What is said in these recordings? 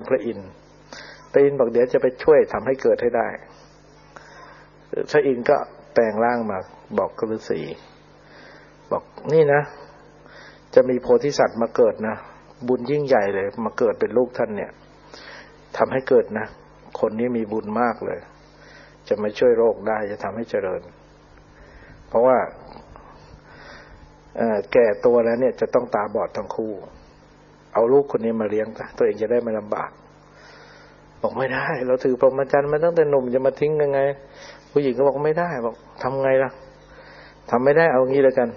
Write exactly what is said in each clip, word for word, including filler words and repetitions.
พระอินทร์พระอินทร์บอกเดี๋ยวจะไปช่วยทำให้เกิดให้ได้พระอินทร์ก็แปลงร่างมาบอกกับฤาษีบอกนี่นะจะมีโพธิสัตว์มาเกิดนะบุญยิ่งใหญ่เลยมาเกิดเป็นลูกท่านเนี่ยทำให้เกิดนะคนนี้มีบุญมากเลยจะมาช่วยโลกได้จะทำให้เจริญเพราะว่าเอ่อแก่ตัวแล้วเนี่ยจะต้องตาบอดทั้งคู่เอาลูกคนนี้มาเลี้ยงตัวเองจะได้ไม่ลำบากบอกไม่ได้เราถือพรหมจรรย์มาตั้งแต่หนุ่มจะมาทิ้งยังไงผู้หญิงก็บอกไม่ได้บอกทำไงล่ะทำไม่ได้เอางี้แล้วกัน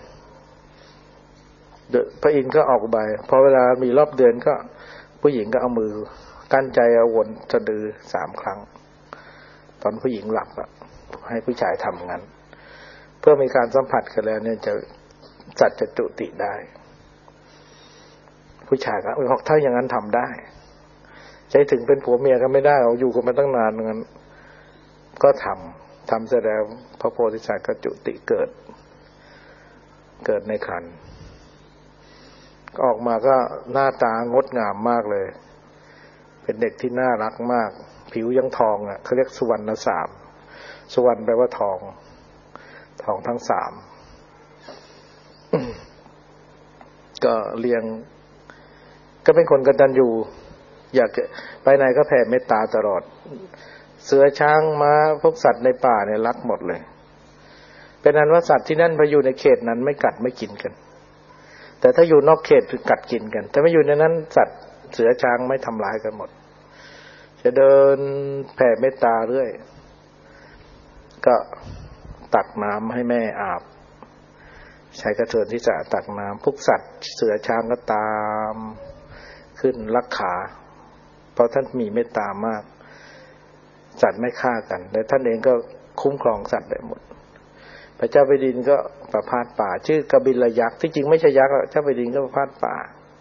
พระอินทร์ก็ออกใบพอเวลามีรอบเดือนก็ผู้หญิงก็เอามือกั้นใจเอาวนสะดือสามครั้งตอนผู้หญิงหลับอ่ะให้ผู้ชายทำงั้นเพื่อมีการสัมผัสกันแล้วเนี่ยจะสัตว์จะจุติได้ผู้ชายก็บอกถ้าอย่างนั้นทำได้ใจถึงเป็นผัวเมียก็ไม่ได้เอาอยู่กันมาตั้งนานงั้นก็ทำทำเสร็จแล้วพระโพธิสัตว์ก็จุติเกิดเกิดในครรภ์ออกมาก็หน้าตางดงามมากเลยเป็นเด็กที่น่ารักมากผิวยังทองอ่ะเขาเรียกสุวรรณสามสุวรรณแปลว่าทองทองทั้งสาม ก็เลี้ยงก็เป็นคนกตัญญูอยากไปไหนก็แผ่เมตตาตลอดเสือช้างม้าพวกสัตว์ในป่าเนี่ยรักหมดเลยเป็นนั้นว่าสัตว์ที่นั่นพออยู่ในเขตนั้นไม่กัดไม่กินกันแต่ถ้าอยู่นอกเขตคือกัดกินกันแต่ไม่อยู่ในนั้นสัตว์เสือช้างไม่ทำร้ายกันหมดจะเดินแผ่เมตตาเรื่อยก็ตักน้ำให้แม่อาบใช้กระเทือนที่จะตักน้ำพวกสัตว์เสือช้างก็ตามขึ้นรักขาเพราะท่านมีเมตตามากสัตว์ไม่ฆ่ากันและท่านเองก็คุ้มครองสัตว์ได้หมดพระเจ้าแผ่นดินก็ประพาสป่าชื่อกบิลยักษ์ที่จริงไม่ใช่ยักษ์เจ้าแผ่นดินก็ประพาสป่า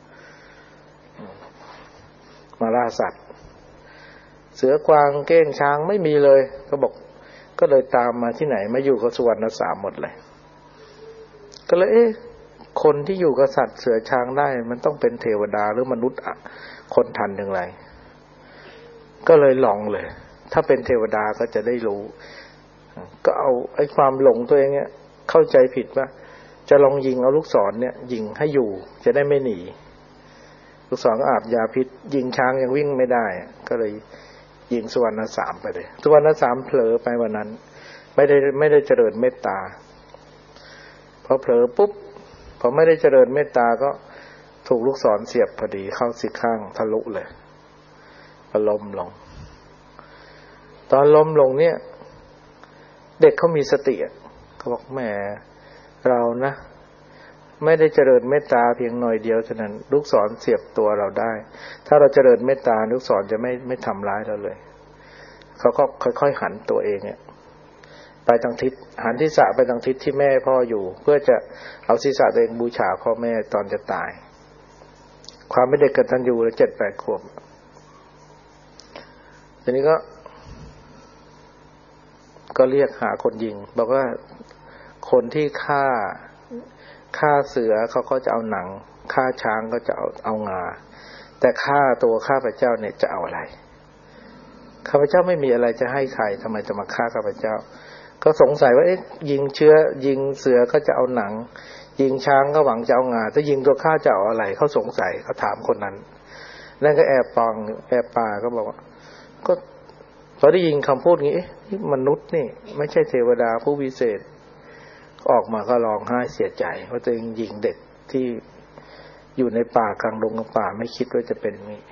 มาล่าสัตว์เสือกวางเก้งช้างไม่มีเลยก็บอกก็เลยตามมาที่ไหนมาอยู่กับสุวรรณสามหมดเลยก็เลยเอ๊ะคนที่อยู่กับสัตว์เสือช้างได้มันต้องเป็นเทวดาหรือมนุษย์อะคนทันอย่างไรก็เลยลองเลยถ้าเป็นเทวดาก็จะได้รู้ก็เอาไอ้ความหลงตัวเองเนี่ยเข้าใจผิดว่าจะลองยิงเอาลูกศรเนี่ยยิงให้อยู่จะได้ไม่หนีลูกศรก็อาบยาพิษยิงช้างยังวิ่งไม่ได้ก็เลยยิงสุวรรณสามไปเลยสุวรรณสามเผลอไปวันนั้นไม่ได้ไม่ได้เจริญเมตตาพอเผลอปุ๊บพอไม่ได้เจริญเมตตาก็ถูกลูกศรเสียบพอดีเข้าซี่ข้างทะลุเลยก็ล้มลงตอนล้มลงเนี่ยเด็กเขามีสติเขาบอกแหมเรานะไม่ได้เจริญเมตตาเพียงหน่อยเดียวเท่านั้นลูกศรเสียบตัวเราได้ถ้าเราเจริญเมตตาลูกศรจะไม่ไม่ทำร้ายเราเลยเขาก็ค่อยๆหันตัวเองเนี่ยไปทางทิศหันศีรษะไปทางทิศที่แม่พ่ออยู่เพื่อจะเอาศีรษะตัวเองบูชาพ่อแม่ตอนจะตายความไม่เด็กกตัญญูเลยเจ็ดแปดขวบทีนี้ก็ก็เรียกหาคนยิงบอกว่าคนที่ฆ่าฆ่าเสือเขาก็จะเอาหนังฆ่าช้างก็จะเอาเอางาแต่ฆ่าตัวข้าพเจ้าเนี่ยจะเอาอะไรข้าพเจ้าไม่มีอะไรจะให้ใครทำไมจะมาฆ่าข้าพเจ้าก็สงสัยว่าเอ๊ะยิงเชื้อยิงเสือก็จะเอาหนังยิงช้างก็หวังจะเอางาถ้ายิงตัวข้าจะเอาอะไรเขาสงสัยเขาถามคนนั้นนั่นก็แอบปองแอบป่าก็บอกว่าก็พอได้ยินคำพูดงี้มนุษย์นี่ไม่ใช่เทวดาผู้วิเศษออกมาก็ร้องไห้เสียใจว่าตัวเองยิงเด็กที่อยู่ในป่ากลางดงกลางป่าไม่คิดว่าจะเป็นนี้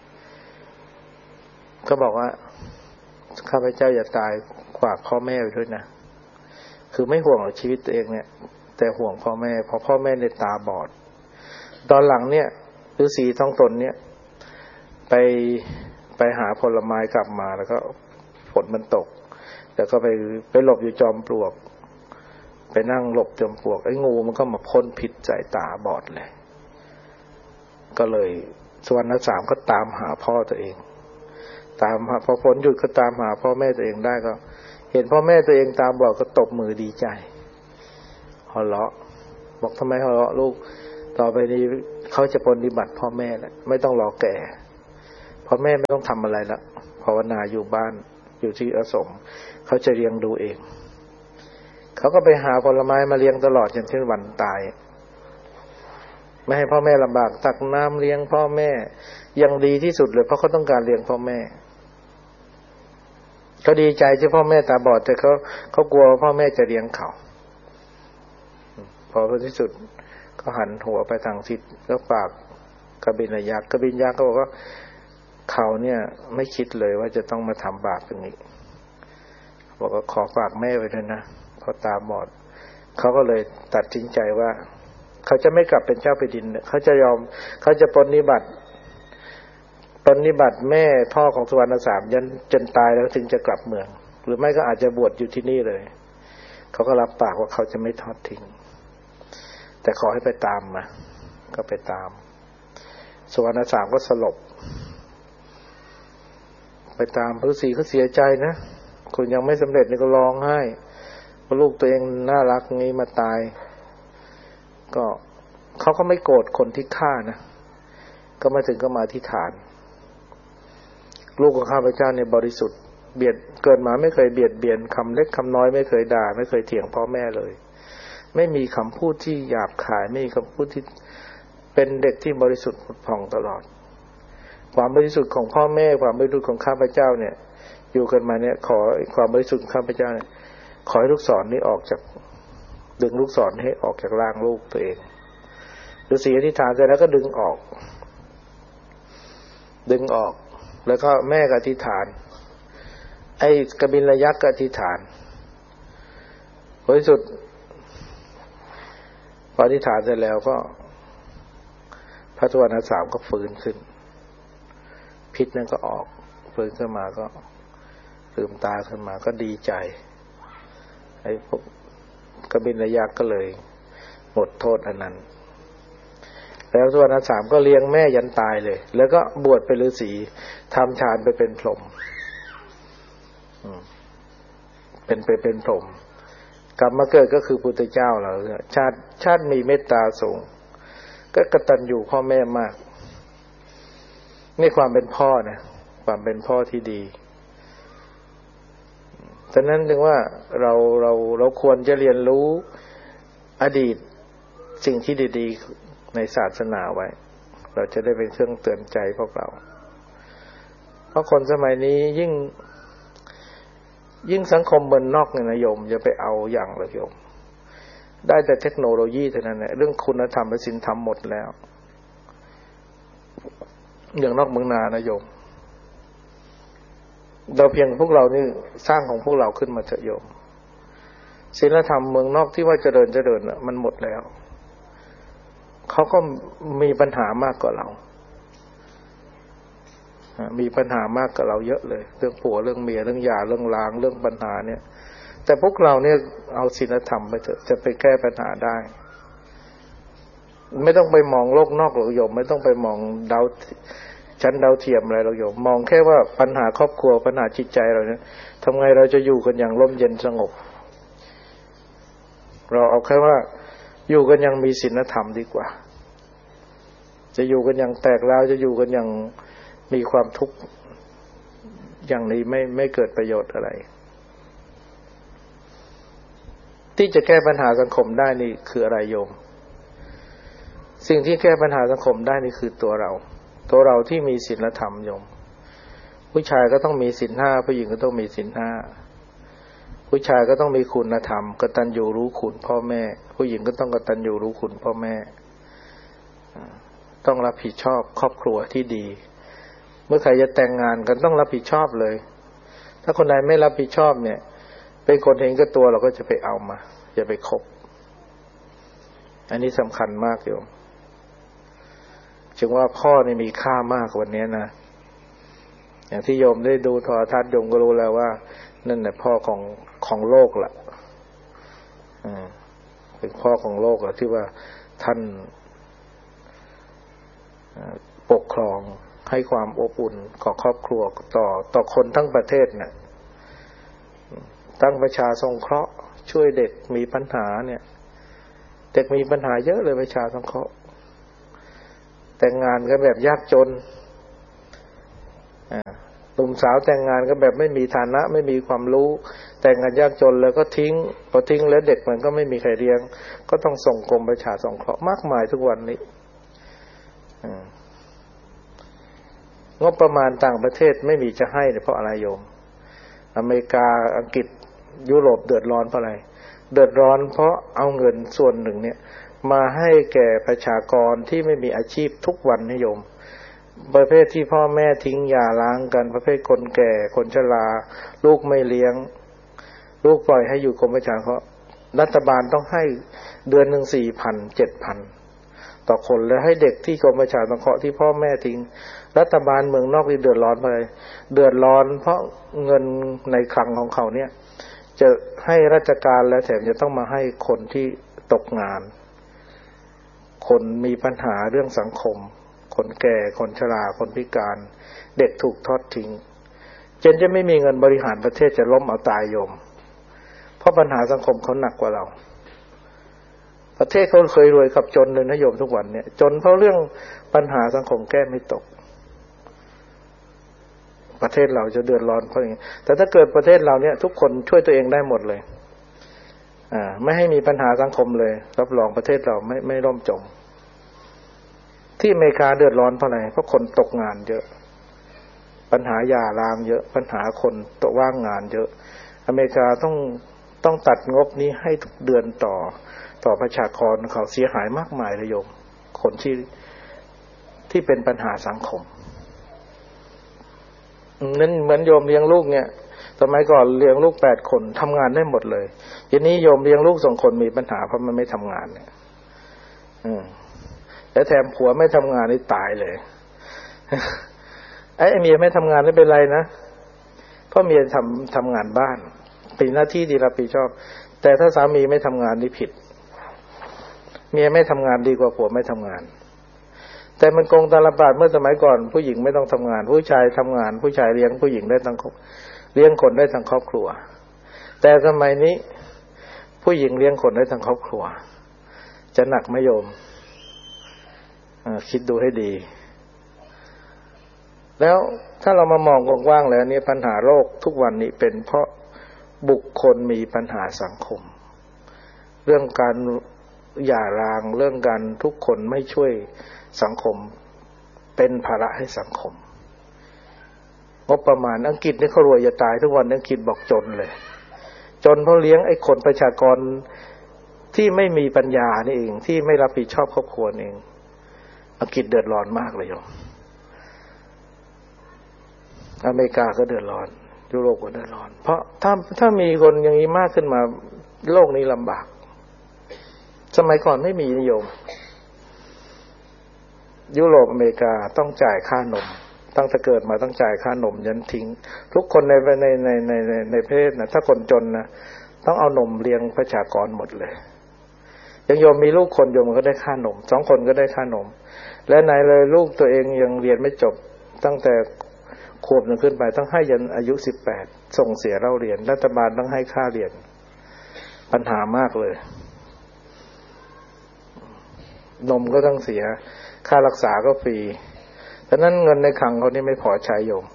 ก็บอกว่าข้าพเจ้าอย่าตายขวากพ่อแม่ไปด้วยนะคือไม่ห่วงชีวิตตัวเองเนี่ยแต่ห่วงพ่อแม่เพราะพ่อแม่ในตาบอดตอนหลังเนี่ยฤาษีท้องตนเนี่ยไปไปหาผลไม้กลับมาแล้วก็ฝนมันตกแล้วก็ไปไปหลบอยู่จอมปลวกไปนั่งหลบจอมปลวกไอ้งูมันก็มาพ่นพิษใส่ตาบอดเลยก็เลยสุวรรณสามก็ตามหาพ่อตัวเองตามหาพอฝนหยุดก็ตามหาพ่อแม่ตัวเองได้ก็เห็นพ่อแม่ตัวเองตามบอดก็ตบมือดีใจหัวเราะบอกทำไมหัวเราะลูกต่อไปนี้เขาจะปฏิบัติพ่อแม่แหละไม่ต้องรอแก่พ่อแม่ไม่ต้องทำอะไรละภาวนาอยู่บ้านอยู่ที่อาสมเขาจะเลี้ยงดูเองเขาก็ไปหาผลไม้มาเลี้ยงตลอดจนถึงวันตายไม่ให้พ่อแม่ลำบากตักน้ำเลี้ยงพ่อแม่ยังดีที่สุดเลยเพราะเขาต้องการเลี้ยงพ่อแม่เขาดีใจที่พ่อแม่ตาบอดแต่เขาเขากลัวพ่อแม่จะเลี้ยงเขาพอที่สุดก็หันหัวไปทางทิศแล้วฝากกบินยักษ์กบินยักษ์ก็บอกว่าเขาเนี่ยไม่คิดเลยว่าจะต้องมาทำบาปอย่างนี้บอกว่าขอฝากแม่ไว้ด้วยนะเพราะตาบอดเขาก็เลยตัดสินใจว่าเขาจะไม่กลับเป็นเจ้าแผ่นดินเขาจะยอมเขาจะปฏิบัติปฏิบัติแม่พ่อของสุวรรณสามยันจนตายแล้วถึงจะกลับเมืองหรือไม่ก็อาจจะบวชอยู่ที่นี่เลยเขาก็รับปากว่าเขาจะไม่ทอดทิ้งแต่ขอให้ไปตามมาก็ไปตามสุวรรณสามก็สลบไปตามพระฤาษีเขาเสียใจนะคุณยังไม่สำเร็จนี่ก็ร้องไห้ว่าลูกตัวเองน่ารักงี้มาตายก็เขาก็ไม่โกรธคนที่ฆ่านะก็มาถึงก็มาที่ฐานลูกของข้าพเจ้าเนี่ยบริสุทธิ์เบียดเกิดมาไม่เคยเบียดเบียนคำเล็กคำน้อยไม่เคยด่าไม่เคยเถียงพ่อแม่เลยไม่มีคำพูดที่หยาบคายไม่มีคำพูดที่เป็นเด็กที่บริสุทธิ์ผุดผ่องตลอดความบริสุทธิ์ของพ่อแม่ความบริสุทธิ์ของข้าพเจ้าเนี่ยอยู่กันมาเนี่ยขอความบริสุทธิ์ของข้าพเจ้าเนี่ยขอให้ลูกศรนี้ออกจากดึงลูกศรให้ออกจากร่างลูกตัวเองฤาษีอธิษฐานเสร็จแล้วก็ดึงออกดึงออกแล้วก็แม่ก็อธิษฐานไอ้กบิลยักษ์ก็อธิษฐานผลที่สุดพออธิษฐานเสร็จแล้วก็พระสุวรรณสามก็ฟื้นขึ้นพิษนั่นก็ออกฟื้นขึ้นมาก็ลืมตาขึ้นมาก็ดีใจไอ้พวกกบิลยักษ์ก็เลยหมดโทษอันนั้นแล้วสุวรรณสามก็เลี้ยงแม่ยันตายเลยแล้วก็บวชเป็นฤาษีทำฌานไปเป็นพรหมเป็นไปเป็นพรหมกลับมาเกิดก็คือพุทธเจ้าเราชาติชาติมีเมตตาสูงก็กตัญญูพ่อแม่มากนี่ความเป็นพ่อนะความเป็นพ่อที่ดีฉะนั้นจึงว่าเราเราเราควรจะเรียนรู้อดีตสิ่งที่ดีๆในศาสนาไว้เราจะได้เป็นเครื่องเตือนใจพวกเราเพราะคนสมัยนี้ยิ่งยิ่งสังคมเมืองนอกเนี่ยนะโยมอย่าไปเอาอย่างเลยโยมได้แต่เทคโนโลยีเท่านั้นแหละเรื่องคุณธรรมและศีลธรรมหมดแล้วอย่างนอกเมืองนานะโยมเราเพียงพวกเรานี่สร้างของพวกเราขึ้นมาเถอะโยมศีลธรรมเมืองนอกที่ว่าเจริญเจริญน่ะมันหมดแล้วเขาก็มีปัญหามากกว่าเรามีปัญหามากกว่าเราเยอะเลยเรื่องผัวเรื่องเมียเรื่องหย่าเรื่องล้างเรื่องปัญหาเนี่ยแต่พวกเราเนี่ยเอาศีลธรรมไปเถอะจะไปแก้ปัญหาได้ไม่ต้องไปมองโลกนอกหรอกโยมไม่ต้องไปมองดาวชั้นดาวเทียมอะไรหรอกโยมมองแค่ว่าปัญหาครอบครัวปัญหาจิตใจเราเนี่ยทำไงเราจะอยู่กันอย่างร่มเย็นสงบเราเอาแค่ว่าอยู่กันอย่างมีศีลธรรมดีกว่าจะอยู่กันอย่างแตกร้าวจะอยู่กันอย่างมีความทุกข์อย่างนี้ไม่ไม่เกิดประโยชน์อะไรที่จะแก้ปัญหาสังคมได้นี่คืออะไรโยมสิ่งที่แก้ปัญหาสังคมได้นี่คือตัวเราตัวเราที่มีศีลธรรมโยมผู้ชายก็ต้องมีศีลห้าผู้หญิงก็ต้องมีศีลห้าผู้ชายก็ต้องมีคุณธรรมกตัญญูรู้คุณพ่อแม่ผู้หญิงก็ต้องกตัญญูรู้คุณพ่อแม่ต้องรับผิดชอบครอบครัวที่ดีเมื่อใครจะแต่งงานกันต้องรับผิดชอบเลยถ้าคนใดไม่รับผิดชอบเนี่ยเป็นคนเห็นกับตัวเราก็จะไปเอามาจะไปคบอันนี้สำคัญมากโยมจึงว่าพ่อนี่มีค่ามากวันนี้นะอย่างที่โยมได้ดูโทรทัศน์โยมก็รู้แล้วว่านั่นแหละพ่อของของโลกล่ะอืมเป็นพ่อของโลกล่ะที่ว่าท่านปกครองให้ความอบอุ่นกับครอบครัวต่อต่อคนทั้งประเทศเนี่ยตั้งประชาสงเคราะห์ช่วยเด็กมีปัญหาเนี่ยเด็กมีปัญหาเยอะเลยประชาสงเคราะห์แต่งงานกันแบบยากจนหนุ่มสาวแต่งงานก็แบบไม่มีฐานะไม่มีความรู้แต่งงานยากจนแล้วก็ทิ้งพอทิ้งแล้วเด็กมันก็ไม่มีใครเลี้ยงก็ต้องส่งกรมประชาสงเคราะห์มากมายทุกวันนี้งบประมาณต่างประเทศไม่มีจะให้เพราะอะไรโยมอเมริกาอังกฤษยุโรปเดือดร้อนเพราะอะไรเดือดร้อนเพราะเอาเงินส่วนหนึ่งเนี่ยมาให้แก่ประชากรที่ไม่มีอาชีพทุกวันนิยมประเภทที่พ่อแม่ทิ้งหย่าร้างกันประเภทคนแก่คนชราลูกไม่เลี้ยงลูกปล่อยให้อยู่กรมประชาสงเคราะห์รัฐบาลต้องให้เดือนหนึ่งสี่พันเจ็ดพันต่อคนแล้วให้เด็กที่กรมประชาสงเคราะห์ที่พ่อแม่ทิ้งรัฐบาลเมืองนอกนี่เดือดร้อนไปเดือดร้อนเพราะเงินในคลังของเขาเนี่ยจะให้ราชการและแถมจะต้องมาให้คนที่ตกงานคนมีปัญหาเรื่องสังคมคนแก่คนชราคนพิการเด็กถูกทอดทิ้งจนจะไม่มีเงินบริหารประเทศจะล้มเอาตายโยมเพราะปัญหาสังคมเขาหนักกว่าเราประเทศเขาเคยรวยกับจนเลยนะโยมทุกวันเนี่ยจนเพราะเรื่องปัญหาสังคมแก้ไม่ตกประเทศเราจะเดือดร้อนเพราะอย่างนี้แต่ถ้าเกิดประเทศเราเนี่ยทุกคนช่วยตัวเองได้หมดเลยอ่าไม่ให้มีปัญหาสังคมเลยรับรองประเทศเราไม่ไม่ร่มจมที่อเมริกาเดือดร้อนเพราะอะไรเพราะคนตกงานเยอะปัญหาหย่าร้างเยอะปัญหาคนตกว่างงานเยอะอเมริกาต้องต้องตัดงบนี้ให้ทุกเดือนต่อต่อประชากรเขาเสียหายมากมายเลยโยมคนที่ที่เป็นปัญหาสังคมนั้นเหมือนโยมเลี้ยงลูกเนี่ยสมัยก่อนเลี้ยงลูกแปดคนทำงานได้หมดเลยทีนี้โยมเลี้ยงลูกสองคนมีปัญหาเพราะมันไม่ทำงานเนี่ยอืมแล้วแถมผัวไม่ทำงานนี่ตายเลยไอ้เมียไม่ทำงานไม่เป็นไรนะเพราะเมียทำทำงานบ้านเป็นหน้าที่ที่รับผิดชอบแต่ถ้าสามีไม่ทำงานนี่ผิดเมียไม่ทำงานดีกว่าผัวไม่ทำงานแต่มันโกงตาลบาดเมื่อสมัยก่อนผู้หญิงไม่ต้องทำงานผู้ชายทำงานผู้ชายเลี้ยงผู้หญิงได้ทั้งเลี้ยงคนได้ทั้งครอบครัวแต่สมัยนี้ผู้หญิงเลี้ยงคนได้ทั้งครอบครัวจะหนักไหมโยมคิดดูให้ดีแล้วถ้าเรามามองกว้างๆแล้วเนี่ยปัญหาโลกทุกวันนี้เป็นเพราะบุคคลมีปัญหาสังคมเรื่องการหย่าร้างเรื่องการทุกคนไม่ช่วยสังคมเป็นภาระให้สังคมงบประมาณอังกฤษนี่เขารวยจะตายทุกวันอังกฤษบอกจนเลยจนเพราะเลี้ยงไอ้คนประชากรที่ไม่มีปัญญานี่เองที่ไม่รับผิดชอบครอบครัวเองอังกฤษเดือดร้อนมากเลยโยมอเมริกาก็เดือดร้อนยุโรปก็เดือดร้อนเพราะถ้าถ้ามีคนอย่างนี้มากขึ้นมาโลกนี้ลำบากสมัยก่อนไม่มีนิยมยุโรปอเมริกาต้องจ่ายค่านมตั้งแต่เกิดมาต้องจ่ายค่านมยันทิ้งทุกคนในในในในในในประเทศนะถ้าคนจนนะต้องเอานมเลี้ยงประชากรหมดเลยยังโยมมีลูกคนโยมก็ได้ค่านมสองคนก็ได้ค่านมและไหนเลยลูกตัวเองยังเรียนไม่จบตั้งแต่ขวบหนึ่งขึ้นไปต้องให้ยันอายุสิบแปดส่งเสียเราเรียนรัฐบาลต้องให้ค่าเรียนปัญหามากเลยนมก็ต้องเสียค่ารักษาก็ฟรีฉะนั้นเงินในคลังเขานี่ไม่พอใช้โยม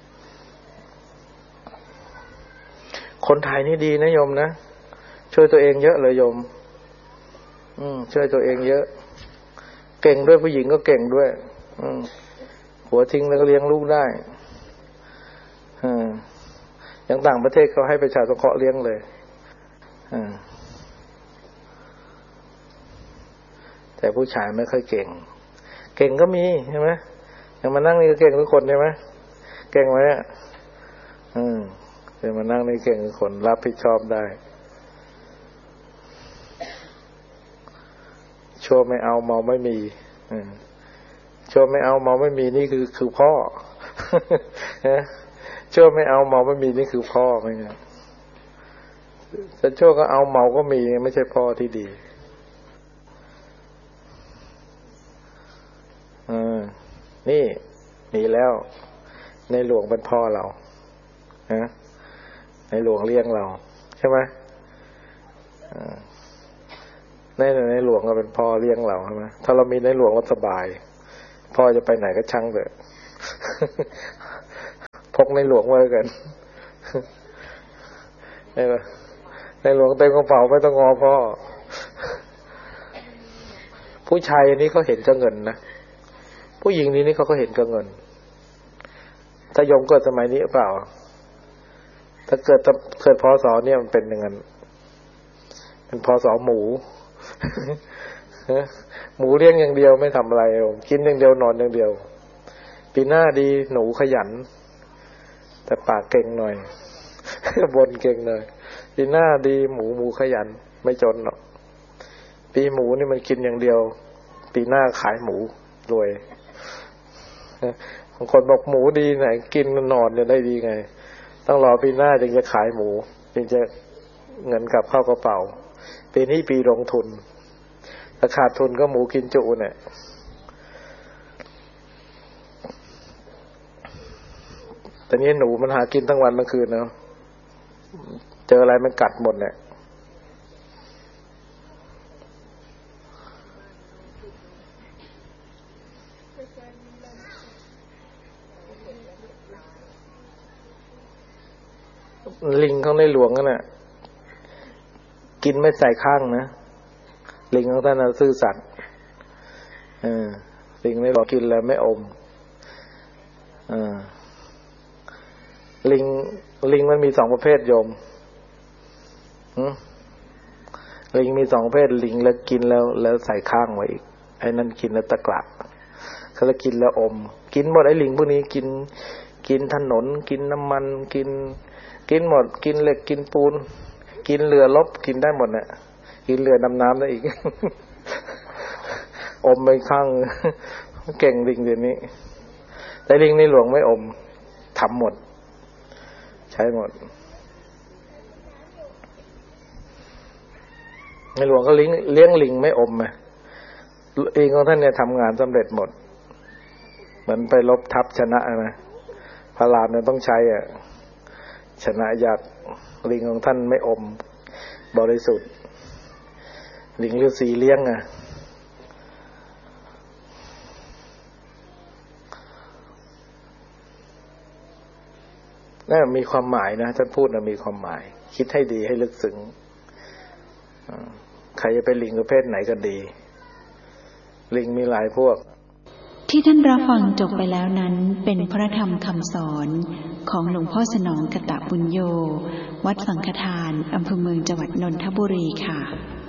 คนไทยนี่ดีนะโยมนะช่วยตัวเองเยอะเลยโยมอืมช่วยตัวเองเยอะเก่งด้วยผู้หญิงก็เก่งด้วยอืมผัวทิ้งแล้วก็เลี้ยงลูกได้อืมอย่างต่างประเทศเขาให้ประชาสงเคราะห์เลี้ยงเลยอืมแต่ผู้ชายไม่ค่อยเก่งเก่งก็มีใช่ไหมอย่างมานั่งนี่ก็เก่งทุกคนใช่ไหมเก่งไหมอ่ะอืมแต่มานั่งนี่เก่งทุกคนรับผิดชอบได้ชั่วไม่เอาเมาไม่มีอืมชั่วไม่เอาเมาไม่มีนี่คือคือพ่อนะชั่วไม่เอาเมาไม่มีนี่คือพ่อไม่งั้นแต่ชั่วก็เอาเมาก็มีไม่ใช่พ่อที่ดีอืมนี่มีแล้วในหลวงเป็นพ่อเราฮะในหลวงเลี้ยงเราใช่ไหมในในหลวงก็เป็นพ่อเลี้ยงเราใช่ไหมถ้าเรามีในหลวงก็สบายพ่อจะไปไหนก็ช่างเถอะพกในหลวงไว้กันในหลวงเต็มกระเป๋าไม่ต้องงอพ่อผู้ชายอันนี้เขาเห็นกับเงินนะผู้หญิงนี้นี่เขาก็เห็นกับเงินถ้าโยมเกิดสมัยนี้เปล่าถ้าเกิดเกิดพศเนี่ยมันเป็นอย่างนั้นเป็นพศหมูหมูเลี้ยงอย่างเดียวไม่ทำอะไรกินอย่างเดียวนอนอย่างเดียวปีหน้าดีหนูขยันแต่ปากเก่งหน่อยบนเก่งหน่อยปีหน้าดีหมูหมูขยันไม่จนหรอกปีหมูนี่มันกินอย่างเดียวปีหน้าขายหมูรวยบางคนบอกหมูดีไหนกินนอนจะได้ดีไงต้องรอปีหน้าจึงจะขายหมูจึงจะเงินกลับเข้ากระเป๋าปีนี้ปีลงทุนถ้าขาดทุนก็หมูกินจุเนี่ยแต่นี้หนูมันหากินทั้งวันทั้งคืนนะเจออะไรมันกัดหมดเนี่ยลิงของในหลวงนั่นน่ะกินไม่ใส่ข้างนะลิงของท่านน่ะซื่อสัตย์เออลิงในหลวงกินแล้วไม่อมเออลิงลิงมันมีสองประเภทโยมลิงมีสองประเภทลิงแล้วกินแล้วแล้วใส่ข้างไว้อีกไอ้นั่นกินแล้วตะกละเขาแล้วกินแล้วอมกินหมดไอ้ลิงพวกนี้กินกินถนนกินน้ำมันกินกินหมดกินเหล็กกินปูนกินเรือรบกินได้หมดเนี่ยกินเรือดำน้ำได้อีก อมไปข้างเก่งลิงเดี๋ยวนี้แต่ลิงในหลวงไม่อมทำหมดใช้หมดในหลวงก็เลี้ยงเลี้ยงลิงไม่อมไงเองของท่านเนี่ยทำงานสำเร็จหมดเหมือนไปลบทับชนะนะพระรามเนี่ยต้องใช้อ่ะชนะยากลิงของท่านไม่อมบริสุทธิ์ลิงฤาษีเลี้ยงอ่ะนั่นมีความหมายนะท่านพูดนะมีความหมายคิดให้ดีให้ลึกซึ้งใครจะเป็นลิงประเภทไหนก็ดีลิงมีหลายพวกที่ท่านรับฟังจบไปแล้วนั้นเป็นพระธรรมคำสอนของหลวงพ่อสนองกตบุญโยวัดสังฆทานอำเภอเมืองจังหวัดนนทบุรีค่ะ